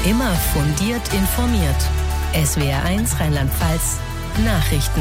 Immer fundiert informiert. SWR1 Rheinland-Pfalz Nachrichten.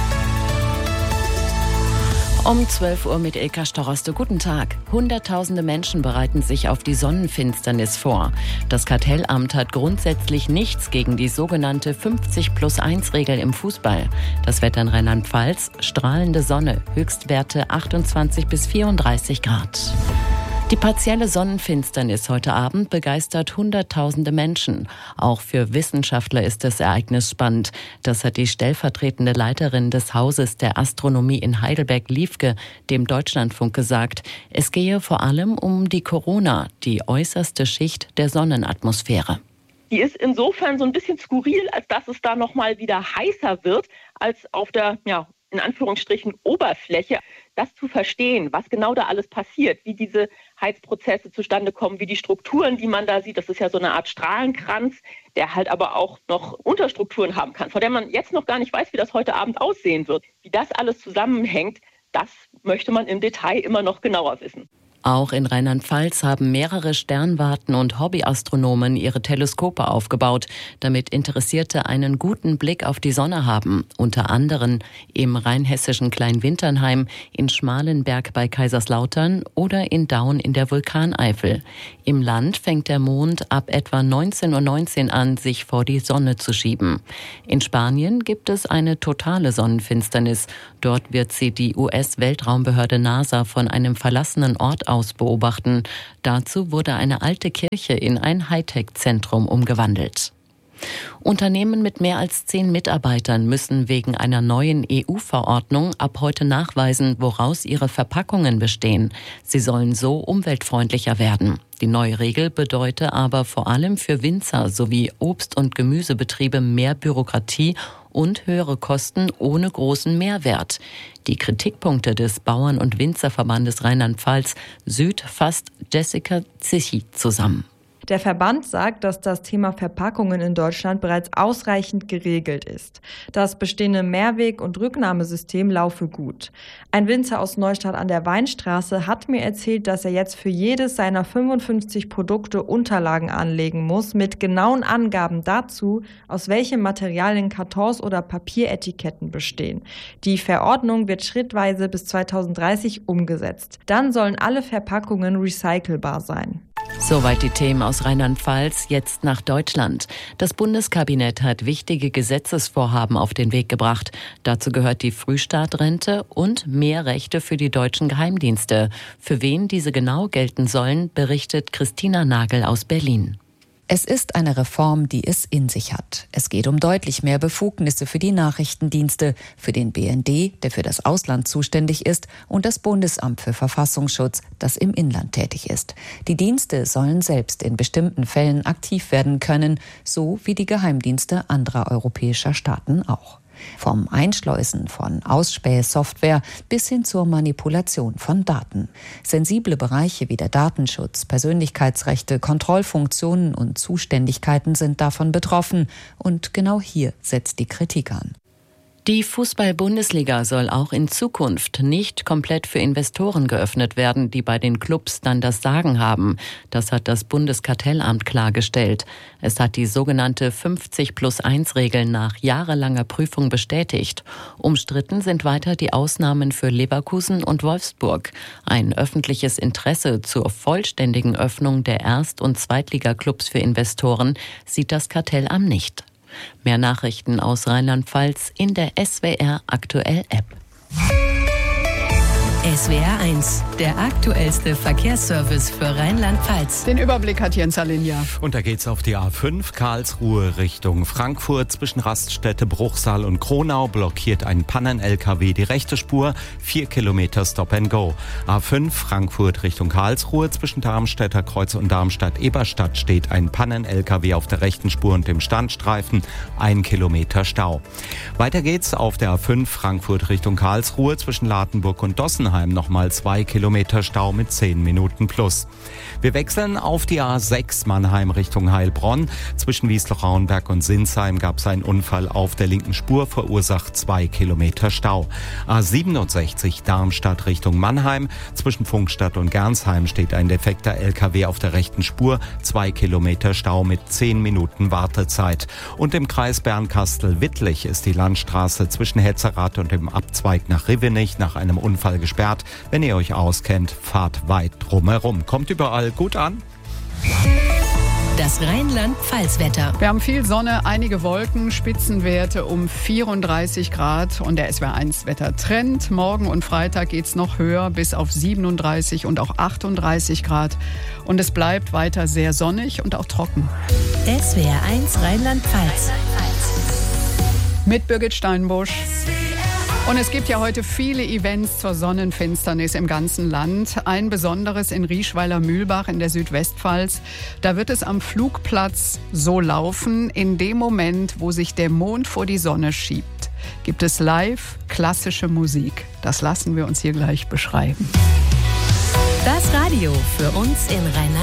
Um 12 Uhr mit Ilka Storoste. Guten Tag. Hunderttausende Menschen bereiten sich auf die Sonnenfinsternis vor. Das Kartellamt hat grundsätzlich nichts gegen die sogenannte 50+1-Regel im Fußball. Das Wetter in Rheinland-Pfalz: strahlende Sonne, Höchstwerte 28 bis 34 Grad. Die partielle Sonnenfinsternis heute Abend begeistert Hunderttausende Menschen. Auch für Wissenschaftler ist das Ereignis spannend. Das hat die stellvertretende Leiterin des Hauses der Astronomie in Heidelberg, Liefke, dem Deutschlandfunk gesagt. Es gehe vor allem um die Corona, die äußerste Schicht der Sonnenatmosphäre. Die ist insofern so ein bisschen skurril, als dass es da nochmal wieder heißer wird, als auf der, in Anführungsstrichen, Oberfläche. Das zu verstehen, was genau da alles passiert, wie diese Heizprozesse zustande kommen, wie die Strukturen, die man da sieht, das ist ja so eine Art Strahlenkranz, der halt aber auch noch Unterstrukturen haben kann, von der man jetzt noch gar nicht weiß, wie das heute Abend aussehen wird. Wie das alles zusammenhängt, das möchte man im Detail immer noch genauer wissen. Auch in Rheinland-Pfalz haben mehrere Sternwarten und Hobbyastronomen ihre Teleskope aufgebaut, damit Interessierte einen guten Blick auf die Sonne haben. Unter anderem im rheinhessischen Kleinwinternheim, in Schmalenberg bei Kaiserslautern oder in Daun in der Vulkaneifel. Im Land fängt der Mond ab etwa 19:19 Uhr an, sich vor die Sonne zu schieben. In Spanien gibt es eine totale Sonnenfinsternis. Dort wird sie die US-Weltraumbehörde NASA von einem verlassenen Ort aus beobachten. Dazu wurde eine alte Kirche in ein Hightech-Zentrum umgewandelt. Unternehmen mit mehr als 10 Mitarbeitern müssen wegen einer neuen EU-Verordnung ab heute nachweisen, woraus ihre Verpackungen bestehen. Sie sollen so umweltfreundlicher werden. Die neue Regel bedeutet aber vor allem für Winzer sowie Obst- und Gemüsebetriebe mehr Bürokratie und höhere Kosten ohne großen Mehrwert. Die Kritikpunkte des Bauern- und Winzerverbandes Rheinland-Pfalz Süd fasst Jessica Zichy zusammen. Der Verband sagt, dass das Thema Verpackungen in Deutschland bereits ausreichend geregelt ist. Das bestehende Mehrweg- und Rücknahmesystem laufe gut. Ein Winzer aus Neustadt an der Weinstraße hat mir erzählt, dass er jetzt für jedes seiner 55 Produkte Unterlagen anlegen muss, mit genauen Angaben dazu, aus welchen Materialien Kartons oder Papieretiketten bestehen. Die Verordnung wird schrittweise bis 2030 umgesetzt. Dann sollen alle Verpackungen recycelbar sein. Soweit die Themen aus Rheinland-Pfalz, jetzt nach Deutschland. Das Bundeskabinett hat wichtige Gesetzesvorhaben auf den Weg gebracht. Dazu gehört die Frühstartrente und mehr Rechte für die deutschen Geheimdienste. Für wen diese genau gelten sollen, berichtet Christina Nagel aus Berlin. Es ist eine Reform, die es in sich hat. Es geht um deutlich mehr Befugnisse für die Nachrichtendienste, für den BND, der für das Ausland zuständig ist, und das Bundesamt für Verfassungsschutz, das im Inland tätig ist. Die Dienste sollen selbst in bestimmten Fällen aktiv werden können, so wie die Geheimdienste anderer europäischer Staaten auch. Vom Einschleusen von Ausspähsoftware bis hin zur Manipulation von Daten. Sensible Bereiche wie der Datenschutz, Persönlichkeitsrechte, Kontrollfunktionen und Zuständigkeiten sind davon betroffen. Und genau hier setzt die Kritik an. Die Fußball-Bundesliga soll auch in Zukunft nicht komplett für Investoren geöffnet werden, die bei den Clubs dann das Sagen haben. Das hat das Bundeskartellamt klargestellt. Es hat die sogenannte 50+1-Regel nach jahrelanger Prüfung bestätigt. Umstritten sind weiter die Ausnahmen für Leverkusen und Wolfsburg. Ein öffentliches Interesse zur vollständigen Öffnung der Erst- und Zweitliga-Clubs für Investoren sieht das Kartellamt nicht. Mehr Nachrichten aus Rheinland-Pfalz in der SWR Aktuell App. SWR1, der aktuellste Verkehrsservice für Rheinland-Pfalz. Den Überblick hat Jens Alinja. Und da geht's auf die A5 Karlsruhe Richtung Frankfurt. Zwischen Raststätte, Bruchsal und Kronau blockiert ein Pannen-LKW die rechte Spur. 4 Kilometer Stop and Go. A5 Frankfurt Richtung Karlsruhe. Zwischen Darmstädter Kreuz und Darmstadt-Eberstadt steht ein Pannen-LKW auf der rechten Spur und dem Standstreifen. 1 Kilometer Stau. Weiter geht's auf der A5 Frankfurt Richtung Karlsruhe. Zwischen Ladenburg und Dossenheim Mannheim nochmal 2 Kilometer Stau mit 10 Minuten plus. Wir wechseln auf die A6 Mannheim Richtung Heilbronn. Zwischen Wiesloch-Rauenberg und Sinsheim gab es einen Unfall auf der linken Spur, verursacht 2 Kilometer Stau. A67 Darmstadt Richtung Mannheim. Zwischen Pfungstadt und Gernsheim steht ein defekter LKW auf der rechten Spur. 2 Kilometer Stau mit 10 Minuten Wartezeit. Und im Kreis Bernkastel-Wittlich ist die Landstraße zwischen Hetzerath und dem Abzweig nach Rivenich nach einem Unfall gesperrt. Wenn ihr euch auskennt, fahrt weit drumherum. Kommt überall gut an. Das Rheinland-Pfalz-Wetter. Wir haben viel Sonne, einige Wolken, Spitzenwerte um 34 Grad und der SWR1-Wetter-Trend. Morgen und Freitag geht es noch höher bis auf 37 und auch 38 Grad. Und es bleibt weiter sehr sonnig und auch trocken. SWR1 Rheinland-Pfalz. Mit Birgit Steinbusch. Und es gibt ja heute viele Events zur Sonnenfinsternis im ganzen Land. Ein besonderes in Rieschweiler-Mühlbach in der Südwestpfalz. Da wird es am Flugplatz so laufen. In dem Moment, wo sich der Mond vor die Sonne schiebt, gibt es live klassische Musik. Das lassen wir uns hier gleich beschreiben. Das Radio für uns in Rheinland-Pfalz.